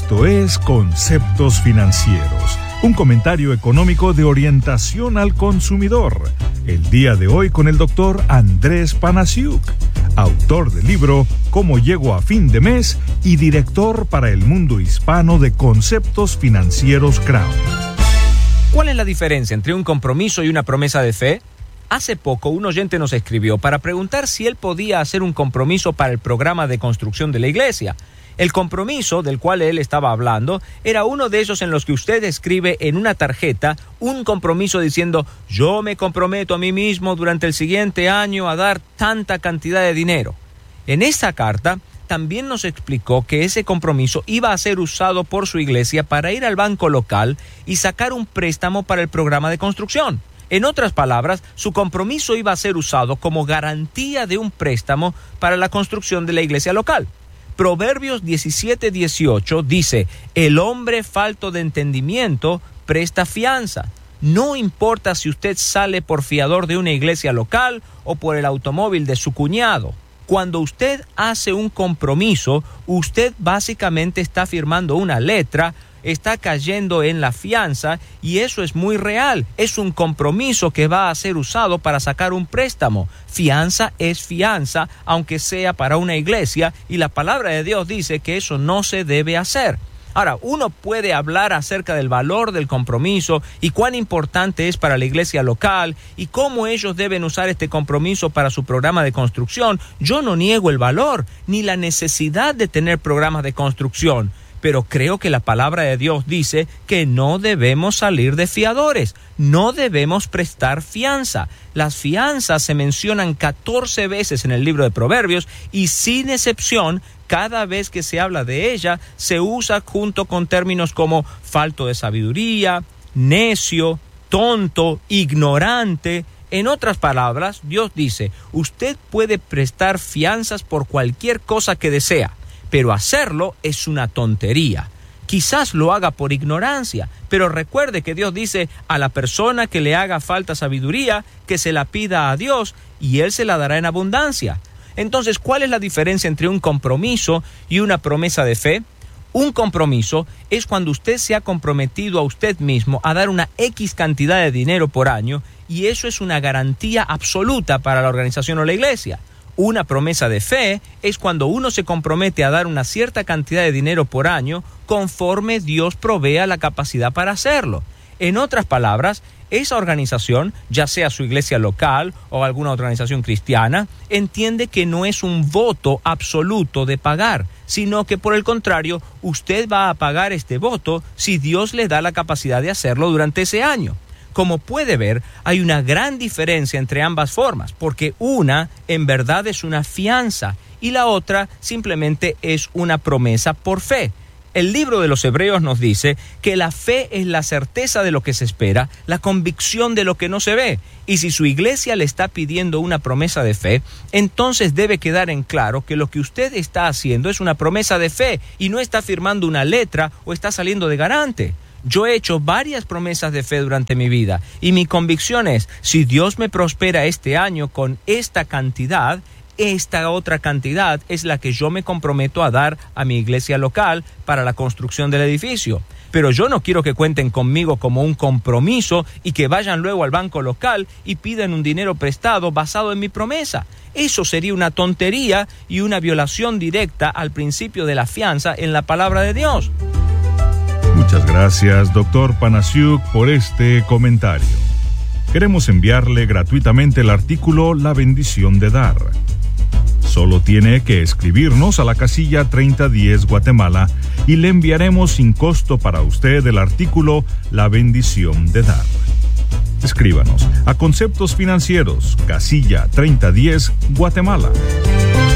Esto es Conceptos Financieros, un comentario económico de orientación al consumidor. El día de hoy con el doctor Andrés Panasiuk, autor del libro Cómo llego a fin de mes y director para el mundo hispano de Conceptos Financieros Crown. ¿Cuál es la diferencia entre un compromiso y una promesa de fe? Hace poco un oyente nos escribió para preguntar si él podía hacer un compromiso para el programa de construcción de la iglesia. El compromiso del cual él estaba hablando era uno de esos en los que usted escribe en una tarjeta un compromiso diciendo: yo me comprometo a mí mismo durante el siguiente año a dar tanta cantidad de dinero. En esta carta también nos explicó que ese compromiso iba a ser usado por su iglesia para ir al banco local y sacar un préstamo para el programa de construcción. En otras palabras, su compromiso iba a ser usado como garantía de un préstamo para la construcción de la iglesia local. Proverbios 17:18 dice: el hombre falto de entendimiento presta fianza. No importa si usted sale por fiador de una iglesia local o por el automóvil de su cuñado. Cuando usted hace un compromiso, usted básicamente está firmando una letra, está cayendo en la fianza, y eso es muy real. Es un compromiso que va a ser usado para sacar un préstamo. Fianza es fianza, aunque sea para una iglesia, y la palabra de Dios dice que eso no se debe hacer. Ahora, uno puede hablar acerca del valor del compromiso y cuán importante es para la iglesia local y cómo ellos deben usar este compromiso para su programa de construcción. Yo no niego el valor ni la necesidad de tener programas de construcción, pero creo que la palabra de Dios dice que no debemos salir de fiadores, no debemos prestar fianza. Las fianzas se mencionan 14 veces en el libro de Proverbios y sin excepción, cada vez que se habla de ella, se usa junto con términos como falto de sabiduría, necio, tonto, ignorante. En otras palabras, Dios dice: usted puede prestar fianzas por cualquier cosa que desea, pero hacerlo es una tontería. Quizás lo haga por ignorancia, pero recuerde que Dios dice a la persona que le haga falta sabiduría, que se la pida a Dios y Él se la dará en abundancia. Entonces, ¿cuál es la diferencia entre un compromiso y una promesa de fe? Un compromiso es cuando usted se ha comprometido a usted mismo a dar una X cantidad de dinero por año, y eso es una garantía absoluta para la organización o la iglesia. Una promesa de fe es cuando uno se compromete a dar una cierta cantidad de dinero por año conforme Dios provea la capacidad para hacerlo. En otras palabras, esa organización, ya sea su iglesia local o alguna organización cristiana, entiende que no es un voto absoluto de pagar, sino que por el contrario, usted va a pagar este voto si Dios le da la capacidad de hacerlo durante ese año. Como puede ver, hay una gran diferencia entre ambas formas, porque una en verdad es una fianza y la otra simplemente es una promesa por fe. El libro de los Hebreos nos dice que la fe es la certeza de lo que se espera, la convicción de lo que no se ve. Y si su iglesia le está pidiendo una promesa de fe, entonces debe quedar en claro que lo que usted está haciendo es una promesa de fe y no está firmando una letra o está saliendo de garante. Yo he hecho varias promesas de fe durante mi vida y mi convicción es: si Dios me prospera este año con esta cantidad, esta otra cantidad es la que yo me comprometo a dar a mi iglesia local para la construcción del edificio. Pero yo no quiero que cuenten conmigo como un compromiso y que vayan luego al banco local y pidan un dinero prestado basado en mi promesa. Eso sería una tontería y una violación directa al principio de la fianza en la palabra de Dios. Muchas gracias, doctor Panasiuk, por este comentario. Queremos enviarle gratuitamente el artículo La bendición de dar. Solo tiene que escribirnos a la casilla 3010 Guatemala y le enviaremos sin costo para usted el artículo La bendición de dar. Escríbanos a Conceptos Financieros, casilla 3010 Guatemala.